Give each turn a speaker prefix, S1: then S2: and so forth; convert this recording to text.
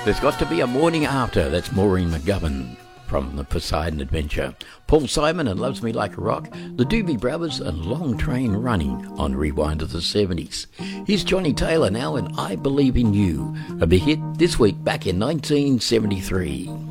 S1: There's got to be a morning after. That's Maureen McGovern from the Poseidon Adventure. Paul Simon and Loves Me Like a Rock. The Doobie Brothers and Long Train Running on Rewind of the 70s. Here's Johnny Taylor now and I Believe in You. A big hit this week back in 1973.